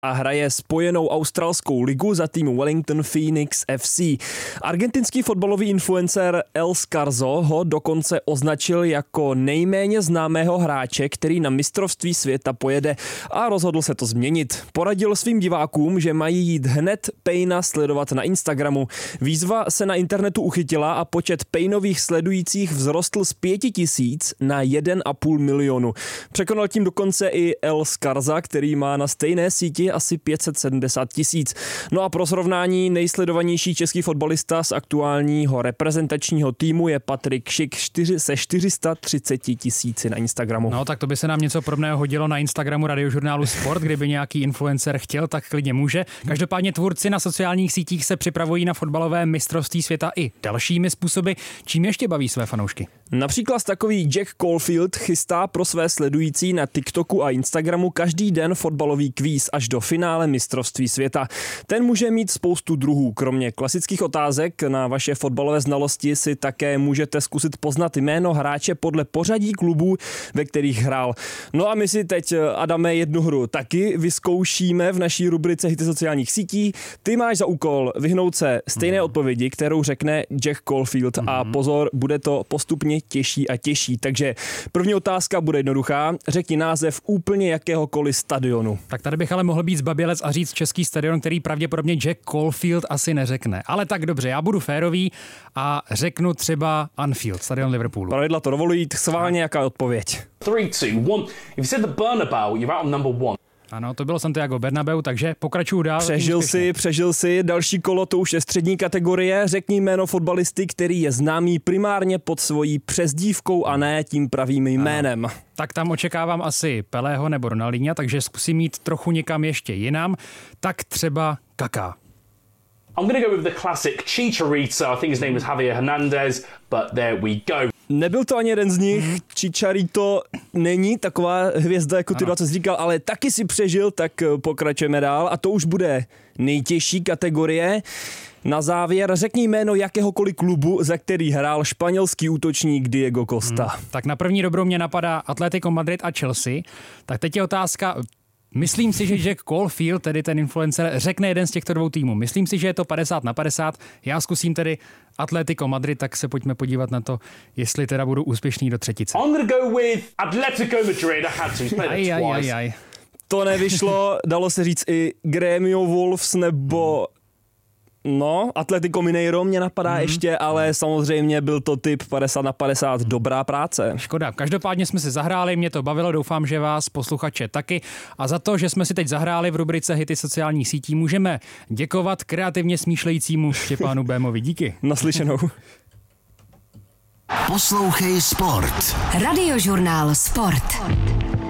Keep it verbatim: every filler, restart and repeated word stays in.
a hraje spojenou australskou ligu za tým Wellington Phoenix F C. Argentinský fotbalový influencer El Scarzo ho dokonce označil jako nejméně známého hráče, který na mistrovství světa pojede, a rozhodl se to změnit. Poradil svým divákům, že mají jít hned Payna sledovat na Instagramu. Výzva se na internetu uchytila a počet Paynových sledujících vzrostl z pěti tisíc na jeden a půl milionu. Překonal tím dokonce i El Scarza, který má na stejné síti asi pět set sedmdesát tisíc. No a pro srovnání nejsledovanější český fotbalista z aktuálního reprezentačního týmu je Patrik Šik se čtyři sta třicet tisíci na Instagramu. No tak to by se nám něco podobného hodilo na Instagramu Radiožurnálu Sport, kdyby nějaký influencer chtěl, tak klidně může. Každopádně tvůrci na sociálních sítích se připravují na fotbalové mistrovství světa i dalšími způsoby. Čím ještě baví své fanoušky? Například takový Jack Caulfield chystá pro své sledující na TikToku a Instagramu každý den fotbalový kvíz až do finále mistrovství světa. Ten může mít spoustu druhů. Kromě klasických otázek na vaše fotbalové znalosti si také můžete zkusit poznat jméno hráče podle pořadí klubů, ve kterých hrál. No a my si teď, Adame, jednu hru taky vyzkoušíme v naší rubrice Hity sociálních sítí. Ty máš za úkol vyhnout se stejné mm. odpovědi, kterou řekne Jack Caulfield, mm. a pozor, bude to postupně těžší a těžší. Takže první otázka bude jednoduchá. Řekni název úplně jakéhokoliv stadionu. Tak tady bych ale mohl být zbabělec a říct český stadion, který pravděpodobně Jack Caulfield asi neřekne. Ale tak dobře, já budu férový a řeknu třeba Anfield, stadion Liverpoolu. Pravidla to dovolují, schválně jaká odpověď. three, two, one. If you said the Bernabeu, you're out on number one. Ano, to bylo Santiago Bernabeu, takže pokračuju dál. Přežil si, přežil si. Další kolo, to už je střední kategorie. Řekni jméno fotbalisty, který je známý primárně pod svojí přezdívkou a ne tím pravým jménem. Ano. Tak tam očekávám asi Pelého nebo Ronaldinha, takže zkusím jít trochu někam ještě jinam. Tak třeba Kaká. I'm going to go with the classic Chicharito. I think his name was Javier Hernandez, but there we go. Nebyl to ani jeden z nich. Mm-hmm. Chicharito není taková hvězda, jako ty dva, co jsi říkal, ale taky si přežil, tak pokračujeme dál. A to už bude nejtěžší kategorie. Na závěr řekni jméno jakéhokoliv klubu, za který hrál španělský útočník Diego Costa. Hmm. Tak na první dobrou mě napadá Atletico Madrid a Chelsea. Tak teď je otázka... Myslím si, že Jack Caulfield, tedy ten influencer, řekne jeden z těchto dvou týmů. Myslím si, že je to padesát na padesát. Já zkusím tedy Atletico Madrid, tak se pojďme podívat na to, jestli teda budu úspěšný do třetice. I'm gonna go with Atletico Madrid. I had to. Aj, aj, aj, aj. To nevyšlo, dalo se říct i Grêmio Wolves nebo... No, Atletico Mineiro mě napadá mm. ještě, ale samozřejmě byl to typ padesát na padesát, dobrá práce. Škoda, každopádně jsme si zahráli, mě to bavilo, doufám, že vás posluchače taky. A za to, že jsme si teď zahráli v rubrice Hity sociálních sítí, můžeme děkovat kreativně smýšlejícímu Štěpánu Bémovi. Díky. Naslyšenou. Poslouchej Sport. Radiožurnál Sport.